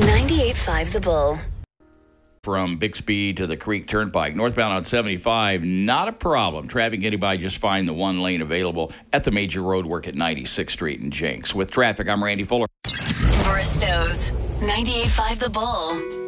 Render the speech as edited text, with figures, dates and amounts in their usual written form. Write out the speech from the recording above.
98.5 The Bull. From Bixby to the Creek Turnpike, northbound on 75, not a problem. Traffic getting by just fine. The one lane available at the major road work at 96th Street in Jenks. With traffic, I'm Randy Fuller. Bristow's 98.5 The Bull.